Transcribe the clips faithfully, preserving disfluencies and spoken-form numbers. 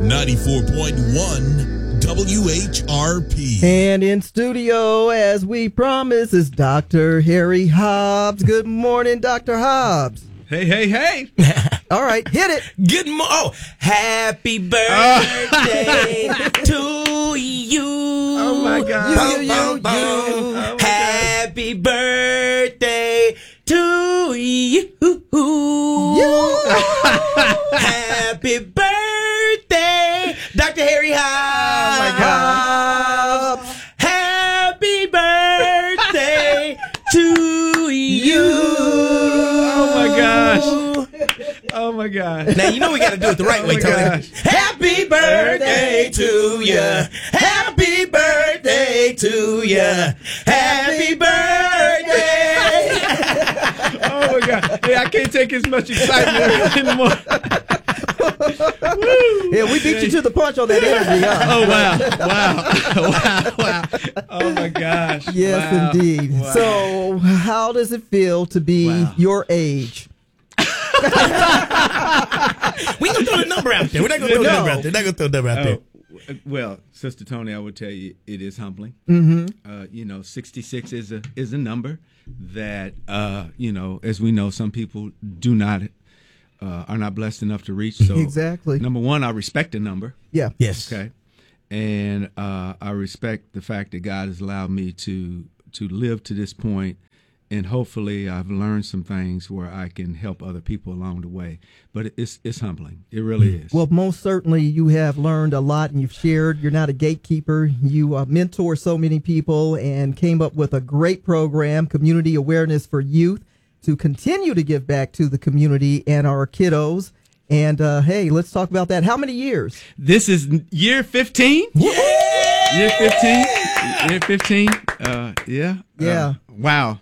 ninety-four point one W H R P. And in studio, as we promised, is Doctor Harry Hobbs. Good morning, Doctor Hobbs. Hey, hey, hey. All right, hit it. Good morning. Oh, happy birthday to you. Oh, my God. You, you, you, you. Oh, my happy birthday to you. You. Happy birthday, Doctor Harry Hobbs. Oh, my God. Happy birthday to you. Oh, my gosh. Oh, my gosh. Now, you know we got to do it the right Oh way, my Tony. gosh. Happy birthday to ya. Happy birthday to ya. Happy birthday. Oh, my God. Hey, I can't take as much excitement anymore. Yeah, we beat you to the punch on that energy. Huh? Oh, wow. Wow. Wow. Wow. Oh, my gosh. Yes, Wow. indeed. Wow. So, how does it feel to be Wow. your age? We ain't gonna throw the number out there. We're not gonna throw the No. number out there. We're not gonna throw the number out there. Oh, well, Sister Tony, I would tell you it is humbling. Mm-hmm. Uh, you know, sixty-six is a is a number that uh, you know, as we know, some people do not uh, are not blessed enough to reach. So, Exactly. number one, I respect the number. Yeah. Yes. Okay, and uh, I respect the fact that God has allowed me to to live to this point. And hopefully I've learned some things where I can help other people along the way. But it's it's humbling. It really is. Well, most certainly you have learned a lot and you've shared. You're not a gatekeeper. You uh, mentor so many people and came up with a great program, Community Awareness for Youth, to continue to give back to the community and our kiddos. And, uh, hey, let's talk about that. How many years? This is year fifteen? Yeah. Year fifteen? Year fifteen? Uh, yeah. Yeah. Uh, wow.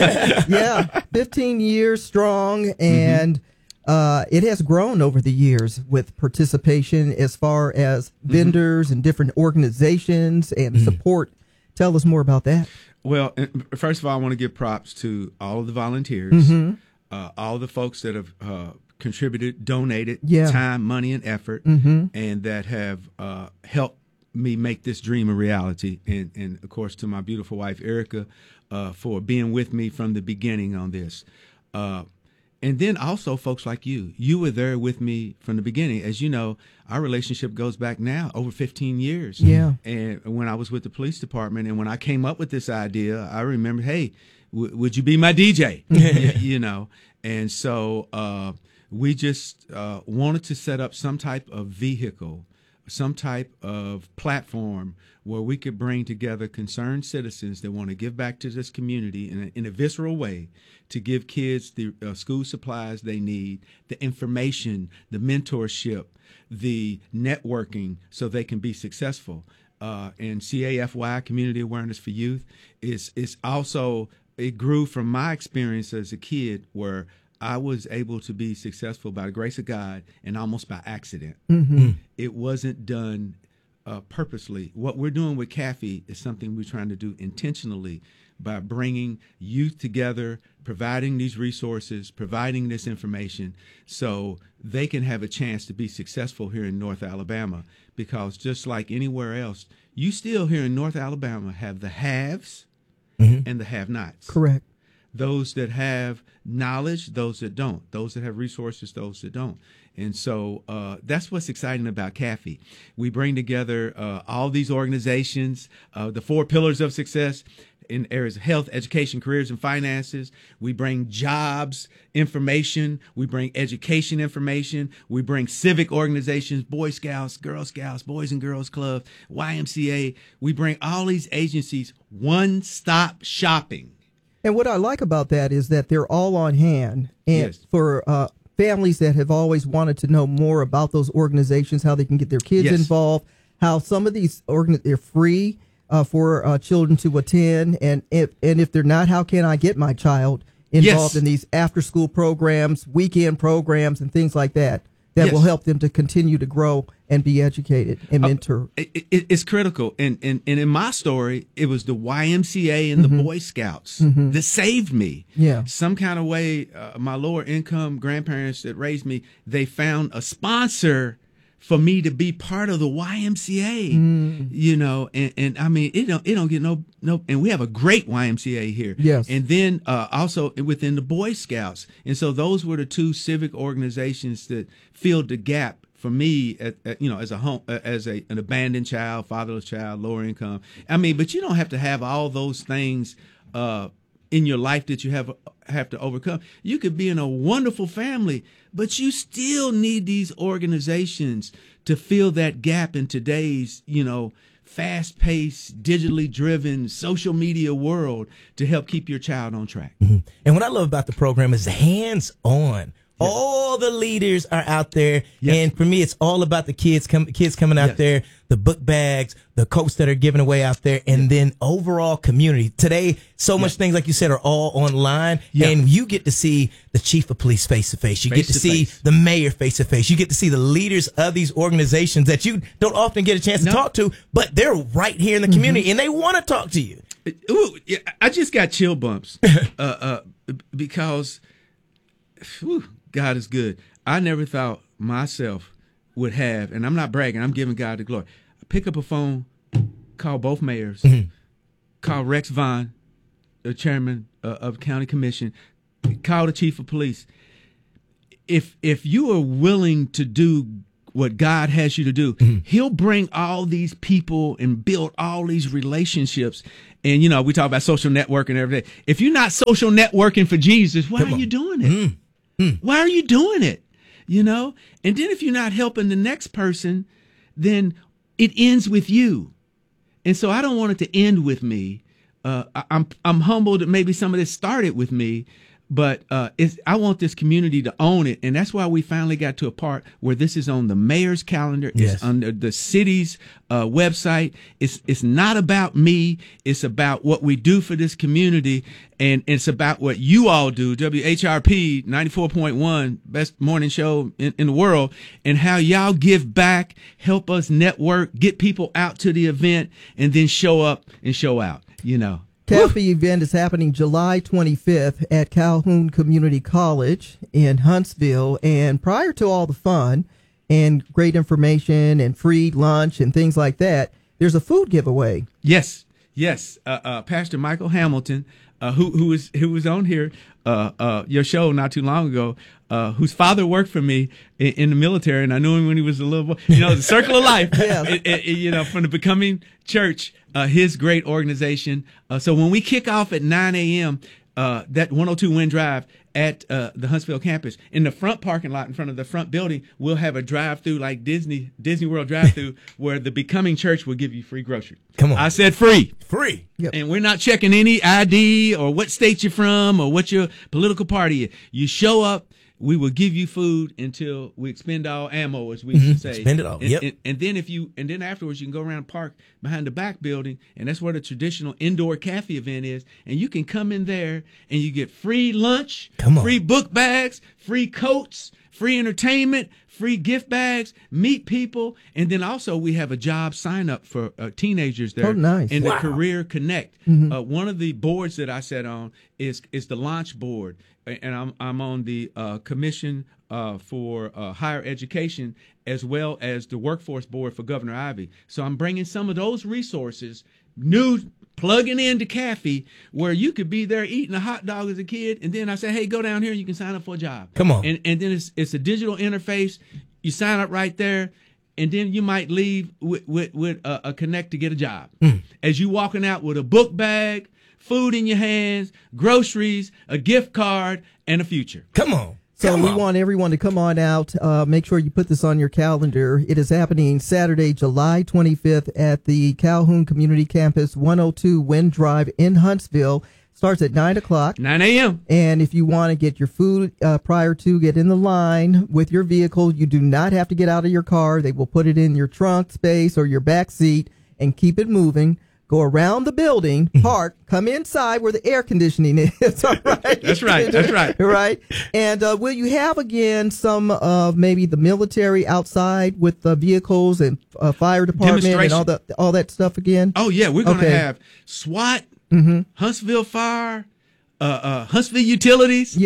Yeah, fifteen years strong, and uh, it has grown over the years with participation as far as vendors and different organizations and support. Tell us more about that. Well, first of all, I want to give props to all of the volunteers, Mm-hmm. uh, all the folks that have uh, contributed, donated Yeah. time, money, and effort, Mm-hmm. and that have uh, helped me make this dream a reality. And, and of course, to my beautiful wife, Erica, uh, for being with me from the beginning on this. Uh, and then also folks like you. You were there with me from the beginning. As you know, our relationship goes back now over fifteen years. Yeah. And when I was with the police department and when I came up with this idea, I remember, hey, w- would you be my D J? You know, and so uh, we just uh, wanted to set up some type of vehicle, some type of platform where we could bring together concerned citizens that want to give back to this community in a, in a visceral way, to give kids the uh, school supplies they need, the information, the mentorship, the networking, so they can be successful. Uh, and C A F Y, Community Awareness for Youth, is is also, it grew from my experience as a kid where I was able to be successful by the grace of God and almost by accident. Mm-hmm. It wasn't done uh, purposely. What we're doing with C A F I is something we're trying to do intentionally by bringing youth together, providing these resources, providing this information so they can have a chance to be successful here in North Alabama. Because just like anywhere else, you still here in North Alabama have the haves Mm-hmm. and the have-nots. Correct. Those that have knowledge, those that don't. Those that have resources, those that don't. And so uh, that's what's exciting about C A F I. We bring together uh, all these organizations, uh, the four pillars of success in areas of health, education, careers, and finances. We bring jobs information. We bring education information. We bring civic organizations, Boy Scouts, Girl Scouts, Boys and Girls Club, Y M C A. We bring all these agencies one-stop shopping. And what I like about that is that they're all on hand. And Yes. for uh, families that have always wanted to know more about those organizations, how they can get their kids Yes. involved, how some of these organ they're free uh, for uh, children to attend, and if and if they're not, how can I get my child involved Yes. in these after-school programs, weekend programs, and things like that that Yes. will help them to continue to grow and be educated and Uh, mentor. It, it, it's critical. And, and, and in my story, it was the Y M C A and the Boy Scouts that saved me. Yeah. Some kind of way, uh, my lower income grandparents that raised me, they found a sponsor for me to be part of the Y M C A, Mm. you know, and, and I mean, it don't, it don't get no, no, and we have a great Y M C A here. Yes. And then uh, also within the Boy Scouts. And so those were the two civic organizations that filled the gap for me, at, at, you know, as a home, as a, an abandoned child, fatherless child, lower income. I mean, but you don't have to have all those things uh, in your life that you have have to overcome. You could be in a wonderful family, but you still need these organizations to fill that gap in today's, you know, fast-paced, digitally driven, social media world to help keep your child on track. Mm-hmm. And what I love about the program is hands-on. Yes. All the leaders are out there, yes. and for me, it's all about the kids. Com- kids coming out yes. there, the book bags, the coats that are given away out there, and yes. then overall community. Today, so yes. much things like you said are all online, yes. and you get to see the chief of police face to face. You face get to, to see face. the mayor face to face. You get to see the leaders of these organizations that you don't often get a chance no. to talk to, but they're right here in the community, mm-hmm. and they want to talk to you. Ooh, yeah, I just got chill bumps uh, uh, because. Whew, God is good. I never thought myself would have, and I'm not bragging, I'm giving God the glory. Pick up a phone, call both mayors, mm-hmm. call Rex Vaughn, the chairman uh, of county commission, call the chief of police. If if you are willing to do what God has you to do, mm-hmm. he'll bring all these people and build all these relationships. And, you know, we talk about social networking every day. If you're not social networking for Jesus, why Come are on. you doing it? Mm. Mm. Why are you doing it? You know? And then if you're not helping the next person, then it ends with you. And so I don't want it to end with me. Uh, I, I'm I'm humbled that maybe some of this started with me, but uh, it's, I want this community to own it. And that's why we finally got to a part where this is on the mayor's calendar. Yes. It's on the, the city's uh, website. It's it's not about me. It's about what we do for this community. And it's about what you all do, W H R P ninety-four point one, best morning show in, in the world, and how y'all give back, help us network, get people out to the event, and then show up and show out, you know. Cafe event is happening July twenty-fifth at Calhoun Community College in Huntsville. And prior to all the fun and great information and free lunch and things like that, there's a food giveaway. Yes, yes. Uh, uh, Pastor Michael Hamilton, uh, who who was who was on here, uh, uh, your show not too long ago, uh, whose father worked for me in, in the military, and I knew him when he was a little boy. You know, the Circle of Life. Yes. it, it, it, you know, from the Becoming Church. Uh, his great organization. Uh, so when we kick off at nine a.m., uh, that one oh two Wind Drive at uh, the Huntsville campus, in the front parking lot in front of the front building, we'll have a drive-through like Disney Disney World drive-through where the Becoming Church will give you free groceries. Come on. I said free. Free. Yep. And we're not checking any I D or what state you're from or what your political party is. You show up. We will give you food until we expend all ammo, as we mm-hmm. should say. Spend it all. And, yep. and, and then if you, and then afterwards, you can go around and park behind the back building, and that's where the traditional indoor cafe event is. And you can come in there, and you get free lunch, Come on. free book bags, free coats, free entertainment, free gift bags, meet people, and then also we have a job sign up for uh, teenagers there. Oh, nice! In wow. the Career Connect. Mm-hmm. Uh, one of the boards that I sat on is is the launch board. And I'm I'm on the uh, commission uh, for uh, higher education as well as the workforce board for Governor Ivey. So I'm bringing some of those resources, new plugging into Cafe, where you could be there eating a hot dog as a kid, and then I say, hey, go down here and you can sign up for a job. Come on. And and then it's it's a digital interface. You sign up right there. And then you might leave with with, with a, a connect to get a job. Mm. As you walking out with a book bag, food in your hands, groceries, a gift card, and a future. Come on. So Come we on. want everyone to come on out. Uh, make sure you put this on your calendar. It is happening Saturday, July twenty-fifth at the Calhoun Community Campus, one oh two Wind Drive in Huntsville. Starts at nine o'clock. nine a.m. And if you want to get your food uh, prior to, get in the line with your vehicle. You do not have to get out of your car. They will put it in your trunk space or your back seat and keep it moving. Go around the building, park, come inside where the air conditioning is. All right. That's right. That's right. Right. And uh, will you have again some of maybe the military outside with the vehicles and uh, fire department and all that all that stuff again? Oh yeah, we're gonna okay. have SWAT, mm-hmm. Huntsville Fire, uh, uh, Huntsville Utilities. Yeah.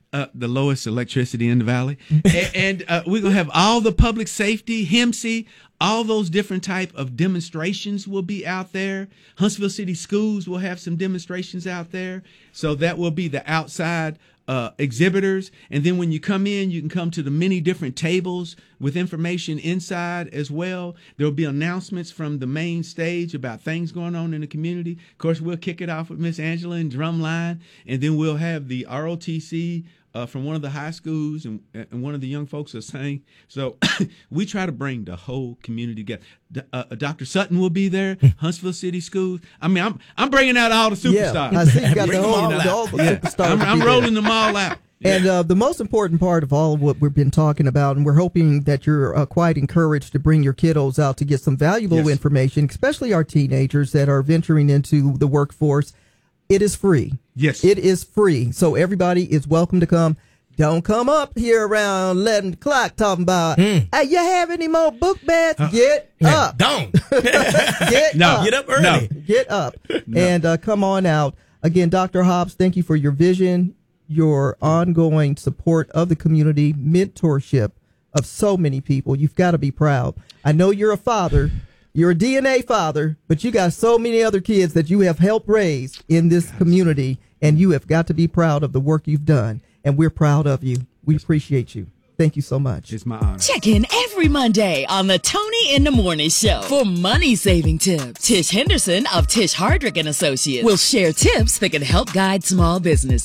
Uh, the lowest electricity in the valley. and and uh, we're going to have all the public safety, H I M C, all those different type of demonstrations will be out there. Huntsville City Schools will have some demonstrations out there. So that will be the outside uh, exhibitors. And then when you come in, you can come to the many different tables with information inside as well. There will be announcements from the main stage about things going on in the community. Of course, we'll kick it off with Miss Angela and Drumline, and then we'll have the R O T C Uh, from one of the high schools, and, and one of the young folks are saying. So we try to bring the whole community together. D- uh, Doctor Sutton will be there, Huntsville City Schools. I mean, I'm I'm bringing out all the superstars. Yeah, I see you got Bring the them whole, all the, out. all the Yeah. superstars. I'm, to I'm be rolling there. them all out. And uh, the most important part of all of what we've been talking about, and we're hoping that you're uh, quite encouraged to bring your kiddos out to get some valuable Yes. information, especially our teenagers that are venturing into the workforce. It is free. Yes. It is free. So everybody is welcome to come. Don't come up here around eleven o'clock talking about, Mm. hey, you have any more book bags? Get Yeah, up. don't Get No. up. get up early. Get up and uh, come on out. Again, Doctor Hobbs, thank you for your vision, your ongoing support of the community, mentorship of so many people. You've got to be proud. I know you're a father. You're a D N A father, but you got so many other kids that you have helped raise in this community, and you have got to be proud of the work you've done. And we're proud of you. We appreciate you. Thank you so much. It's my honor. Check in every Monday on the Tony in the Morning Show for money-saving tips. Tish Henderson of Tish Hardrick and Associates will share tips that can help guide small business.